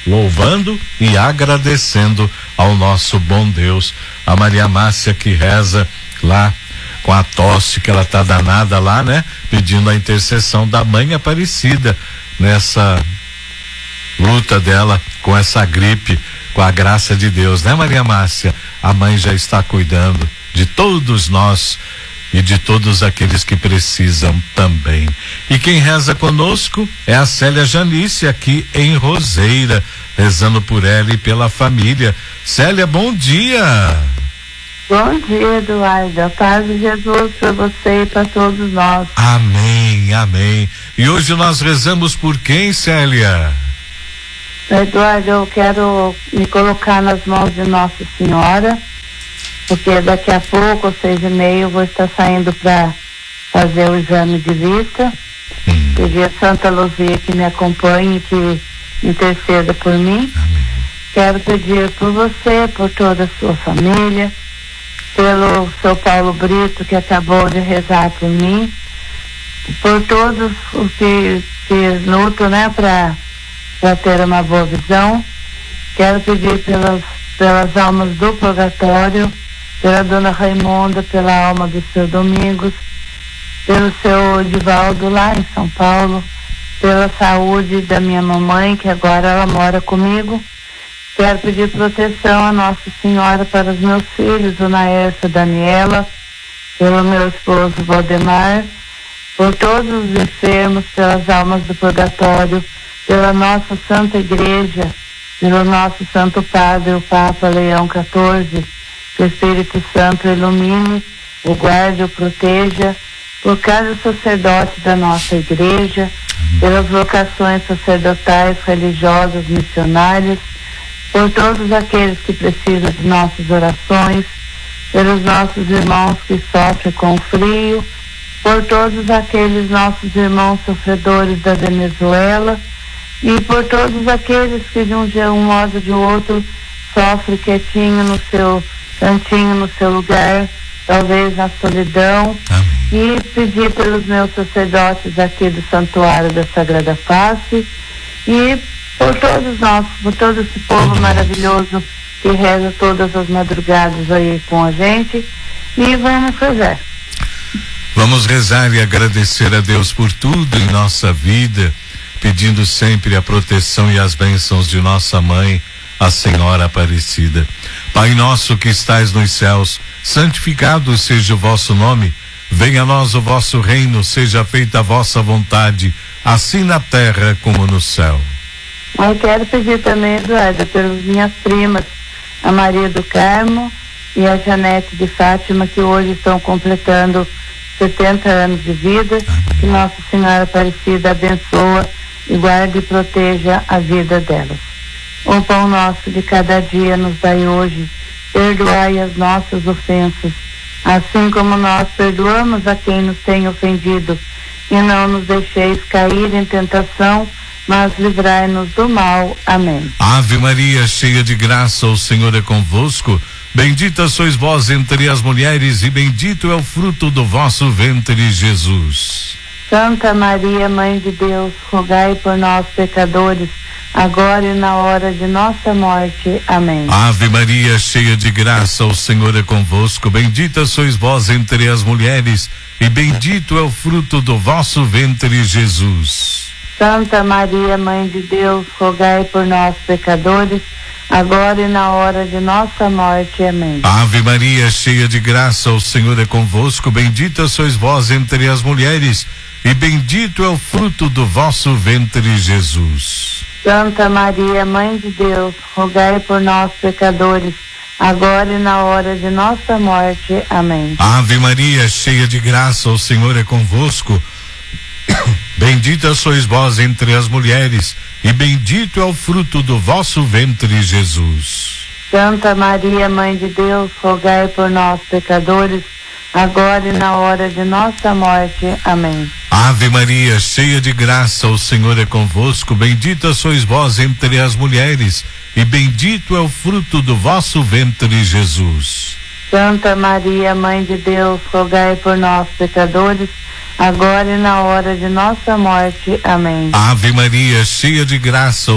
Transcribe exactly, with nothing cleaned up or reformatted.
louvando e agradecendo ao nosso bom Deus. A Maria Márcia que reza lá com a tosse, que ela tá danada lá, né? Pedindo a intercessão da Mãe Aparecida nessa luta dela com essa gripe, com a graça de Deus, né, Maria Márcia? A mãe já está cuidando de todos nós e de todos aqueles que precisam também. E quem reza conosco é a Célia Janice, aqui em Roseira, rezando por ela e pela família. Célia, bom dia. Bom dia, Eduardo. A paz de Jesus para você e para todos nós. Amém, amém. E hoje nós rezamos por quem, Célia? Eduardo, eu quero me colocar nas mãos de Nossa Senhora, porque daqui a pouco, às seis e meia, eu vou estar saindo para fazer o exame de vista. Hum. Pedir a Santa Luzia que me acompanhe, que interceda por mim. Amém. Quero pedir por você, por toda a sua família, pelo seu Paulo Brito, que acabou de rezar por mim, por todos os que, que lutam, né, para para ter uma boa visão. Quero pedir pelas, pelas almas do purgatório, pela dona Raimunda, pela alma do seu Domingos, pelo seu Edivaldo lá em São Paulo, pela saúde da minha mamãe, que agora ela mora comigo. Quero pedir proteção a Nossa Senhora para os meus filhos, o Naércio e a Daniela, pelo meu esposo Valdemar, por todos os enfermos, pelas almas do purgatório, pela nossa Santa Igreja, pelo nosso Santo Padre, o Papa Leão quatorze, que o Espírito Santo ilumine, o guarde, o proteja, por cada sacerdote da nossa Igreja, pelas vocações sacerdotais, religiosas, missionárias, por todos aqueles que precisam de nossas orações, pelos nossos irmãos que sofrem com o frio, por todos aqueles nossos irmãos sofredores da Venezuela, e por todos aqueles que de um, de um modo ou de outro sofrem quietinho no seu cantinho, no seu lugar, talvez na solidão. Amém. E pedir pelos meus sacerdotes aqui do Santuário da Sagrada Face e por todos nós, por todo esse povo maravilhoso que reza todas as madrugadas aí com a gente. E vamos rezar. Vamos rezar e agradecer a Deus por tudo em nossa vida, pedindo sempre a proteção e as bênçãos de nossa mãe, a Senhora Aparecida. Pai nosso que estais nos céus, santificado seja o vosso nome, venha a nós o vosso reino, seja feita a vossa vontade, assim na terra como no céu. Eu quero pedir também, Eduardo, pelas minhas primas, a Maria do Carmo e a Janete de Fátima, que hoje estão completando setenta anos de vida. Amém. Que Nossa Senhora Aparecida abençoa e guarde e proteja a vida delas. O pão nosso de cada dia nos dai hoje, perdoai as nossas ofensas, assim como nós perdoamos a quem nos tem ofendido, e não nos deixeis cair em tentação, mas livrai-nos do mal. Amém. Ave Maria, cheia de graça, o Senhor é convosco, bendita sois vós entre as mulheres e bendito é o fruto do vosso ventre, Jesus. Santa Maria, Mãe de Deus, rogai por nós pecadores, agora e na hora de nossa morte. Amém. Ave Maria, cheia de graça, o Senhor é convosco, bendita sois vós entre as mulheres e bendito é o fruto do vosso ventre, Jesus. Santa Maria, Mãe de Deus, rogai por nós pecadores, agora e na hora de nossa morte. Amém. Ave Maria, cheia de graça, o Senhor é convosco, bendita sois vós entre as mulheres e bendito é o fruto do vosso ventre, Jesus. Santa Maria, Mãe de Deus, rogai por nós pecadores, agora e na hora de nossa morte. Amém. Ave Maria, cheia de graça, o Senhor é convosco, bendita sois vós entre as mulheres e bendito é o fruto do vosso ventre, Jesus. Santa Maria, Mãe de Deus, rogai por nós pecadores, agora e na hora de nossa morte. Amém. Ave Maria, cheia de graça, o Senhor é convosco, bendita sois vós entre as mulheres e bendito é o fruto do vosso ventre, Jesus. Santa Maria, Mãe de Deus, rogai por nós pecadores, agora e na hora de nossa morte. Amém. Ave Maria, cheia de graça,